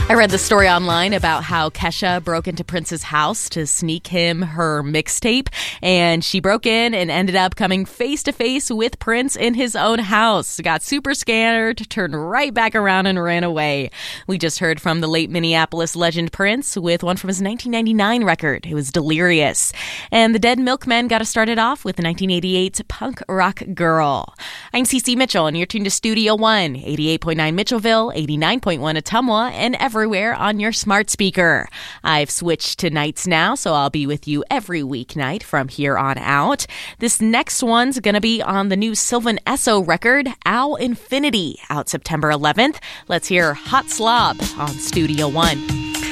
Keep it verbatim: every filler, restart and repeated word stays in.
I read the story online about how Kesha broke into Prince's house to sneak him her mixtape, and she broke in and ended up coming face to face with Prince in his own house. Got super scared, turned right back around and ran away. We just heard from the late Minneapolis legend Prince with one from his nineteen ninety-nine record. It was Delirious. And the Dead Milkmen got us started off with nineteen eighty-eight's Punk Rock Girl. I'm Cece Mitchell, and you're tuned to Studio One, eighty-eight point nine Mitchellville, eighty-nine point one Ottumwa, and everywhere on your smart speaker. I've switched to nights now, so I'll be with you every weeknight from here on out. This next one's going to be on the new Sylvan Esso record, Owl Infinity, out September eleventh. Let's hear Hot Slob on Studio One.